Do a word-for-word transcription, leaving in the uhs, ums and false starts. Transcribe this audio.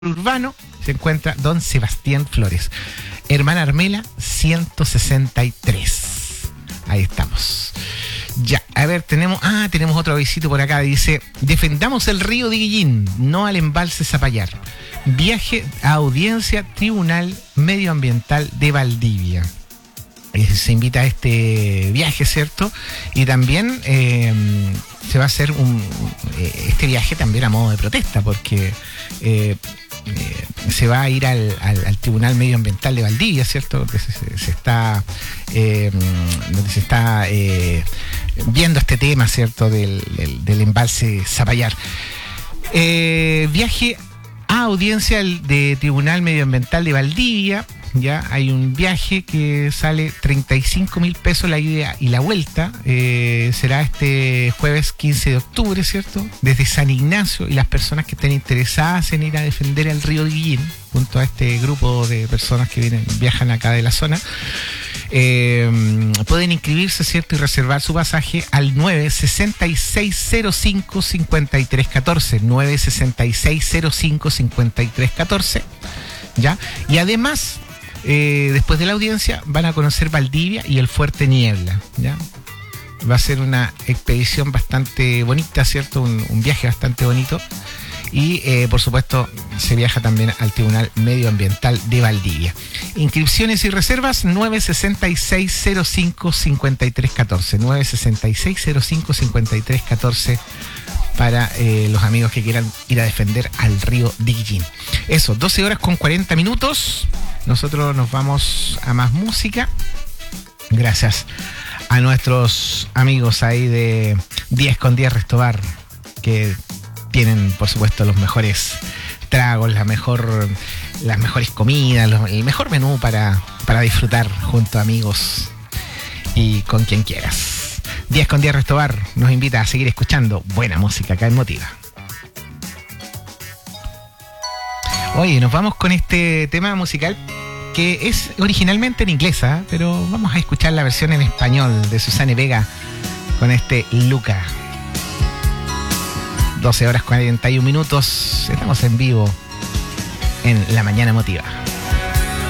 urbano se encuentra Don Sebastián Flores. Hermana Armela, ciento sesenta y tres. Ahí estamos. Ya, a ver, tenemos... Ah, tenemos otro avisito por acá. Dice, defendamos el río de Guillín, no al embalse Zapallar. Viaje a audiencia Tribunal Medioambiental de Valdivia. Eh, se invita a este viaje, ¿cierto? Y también eh, se va a hacer un eh, este viaje también a modo de protesta, porque eh, eh, se va a ir al, al, al Tribunal Medioambiental de Valdivia, ¿cierto? Donde se, se, se está eh, donde se está eh, viendo este tema, ¿cierto? Del, del, del embalse Zapallar. Eh, viaje a audiencia de Tribunal Medioambiental de Valdivia. Ya hay un viaje que sale treinta y cinco mil pesos la ida y la vuelta. Eh, será este jueves quince de octubre, ¿cierto? Desde San Ignacio, y las personas que estén interesadas en ir a defender el río Guillín, junto a este grupo de personas que vienen, viajan acá de la zona, eh, pueden inscribirse, ¿cierto? Y reservar su pasaje al nueve seis seis cero cinco cinco tres uno cuatro, nueve seis seis cero cinco cinco tres uno cuatro, ¿ya? Y además, Eh, después de la audiencia van a conocer Valdivia y el Fuerte Niebla, ¿ya? Va a ser una expedición bastante bonita, ¿cierto? Un, un viaje bastante bonito. Y eh, por supuesto se viaja también al Tribunal Medioambiental de Valdivia. Inscripciones y reservas nueve seis seis cero cinco cinco tres uno cuatro, nueve seis seis cero cinco cinco tres uno cuatro, para eh, los amigos que quieran ir a defender al río Guillín. Eso, doce horas con cuarenta minutos. Nosotros nos vamos a más música. Gracias a nuestros amigos ahí de diez con diez Restobar, que tienen, por supuesto, los mejores tragos, la mejor, las mejores comidas, los, el mejor menú para, para disfrutar junto a amigos y con quien quieras. diez con diez Restobar nos invita a seguir escuchando buena música acá en Motiva. Oye, nos vamos con este tema musical que es originalmente en inglés, ¿eh? Pero vamos a escuchar la versión en español de Susana Vega con este Luca. doce horas cuarenta y un minutos. Estamos en vivo en La Mañana Motiva.